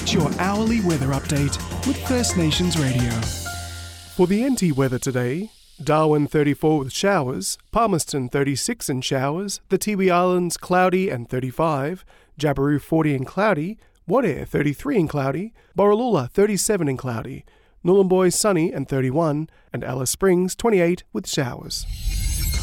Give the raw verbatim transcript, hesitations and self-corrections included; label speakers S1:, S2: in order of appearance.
S1: Get your hourly weather update with First Nations Radio. For the N T weather today, Darwin thirty-four with showers, Palmerston thirty-six and showers, the Tiwi Islands cloudy and thirty-five, Jabiru forty and cloudy, Wadair thirty-three and cloudy, Borroloola thirty-seven and cloudy, Nhulunbuy sunny and thirty-one, and Alice Springs twenty-eight with showers.